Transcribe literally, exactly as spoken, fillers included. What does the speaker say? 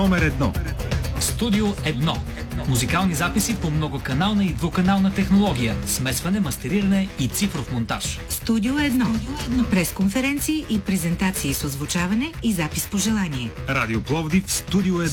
номер едно. Студио едно. Музикални записи по многоканална и двуканална технология, смесване, мастериране и цифров монтаж. Студио едно. Пресконференции и презентации с озвучаване и запис по желание. Радио Пловдив, Студио едно.